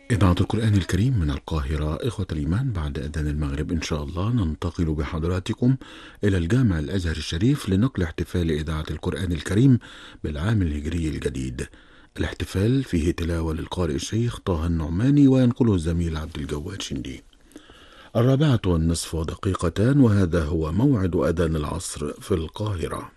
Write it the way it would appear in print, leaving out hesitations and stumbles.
إذاعة القرآن الكريم من القاهرة. إخوة الإيمان، بعد أذان المغرب إن شاء الله ننتقل بحضراتكم إلى الجامع الأزهر الشريف لنقل احتفال إذاعة القرآن الكريم بالعام الهجري الجديد. الاحتفال فيه تلاوة للقارئ الشيخ طه النعماني وينقله الزميل عبد الجواد شندي. 4:02 وهذا هو موعد أذان العصر في القاهرة.